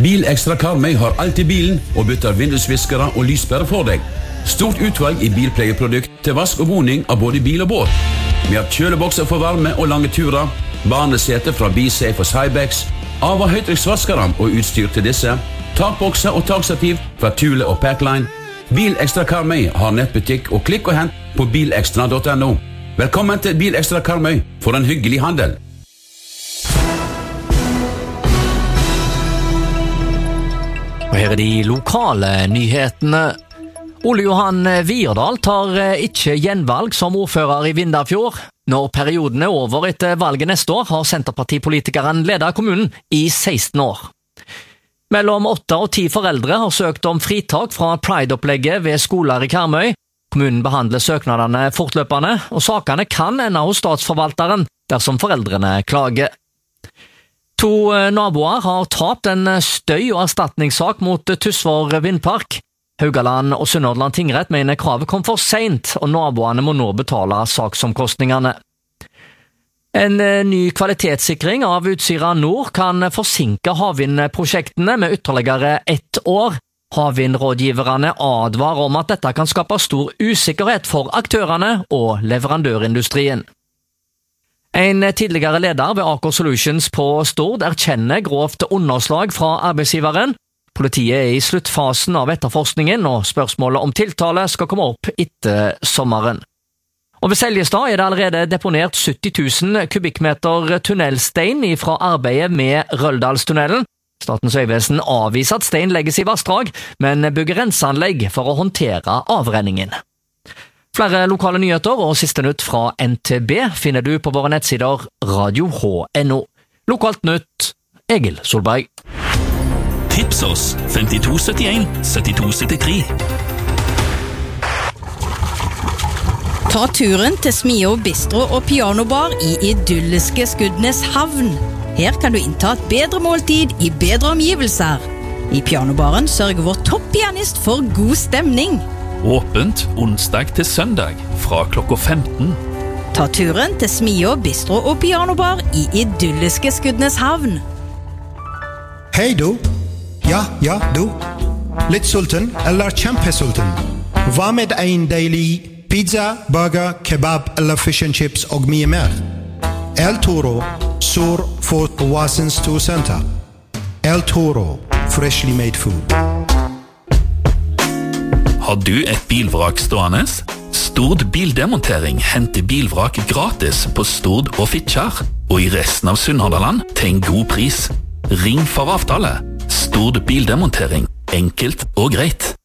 Bilekstra Karmøy har alt i bilen og bytter vindusviskere og lyspærer for deg. Stort utvalg i bilpleieprodukt til vask og boning av både bil og båt. Vi har kjølebokser for varme og lange turer, barnesete fra BeSafe og Cybex, av- og høytrykksvaskere og utstyr til disse, takbokser og takstativ fra Thule og Packline. Bilekstra Karmøy har nettbutikk og klikk og hent på bilekstra.no. Velkommen til Bilekstra Karmøy for en hyggelig handel. Og her de lokale nyhetene. Ole Johan Vierdal tar ikke gjenvalg som ordfører i Vindafjord. Når perioden er over etter valget neste år, har Senterpartipolitikeren ledet kommunen i 16 år. Mellom 8 og 10 foreldre har søkt om fritak fra Pride-opplegget ved skoler i Karmøy. Kommunen behandler søknadene fortløpende, og sakene kan ende hos statsforvalteren dersom foreldrene klager. 2 naboer har tapt en støy- og erstatningssak mot Tysvær Vindpark. Haugaland og Sunnhordland tingrett mener kravet kom for sent, og naboene må nå betale saksomkostningene. En ny kvalitetssikring av Utsira Nord kan forsinke havvindprosjektene med ytterligere 1 år. Havvindrådgiverne advarer om at dette kan skape stor usikkerhet for aktørene og leverandørindustrien. En tidligere leder ved Aker Solutions på Stord erkjenner grovt underslag fra arbeidsgiveren. Politiet er i sluttfasen av etterforskningen, og spørsmålet om tiltale skal komme opp etter sommeren. Og ved Seljestad er det allerede deponert 70 000 kubikkmeter tunnelstein fra arbeidet med Røldalstunnelen. Statens vegvesen avviser at stein legges i vassdrag, men bygger renseanlegg for å håndtere avrenningen. Flere lokale nyheter og siste nytt fra NTB finner du på våre nettsider radio.no. Lokalt nytt, Egil Solberg. Tips oss 5271 7273. Ta turen til Smio Bistro og Pianobar i idylliske Skudenes havn. Her kan du innta et bedre måltid i bedre omgivelser. I Pianobaren sørger vår topppianist for god stemning. Åpent onsdag til søndag fra klokka 15. Ta turen til Smio Bistro og Pianobar i idylliske Skudenes havn. Hei du. Ja, du. Litt sulten eller kjempesulten? Hva med en deilig pizza, burger, kebab eller fish and chips og mye mer? El Toro, sur for Oasens Storcenter. El Toro, freshly made food. Har du et bilvrak stående? Stord Bildemontering henter bilvrak gratis på Stord og Fitjar, og i resten av Sunnhordland til en god pris. Ring for avtale. Stord Bildemontering. Enkelt og greit.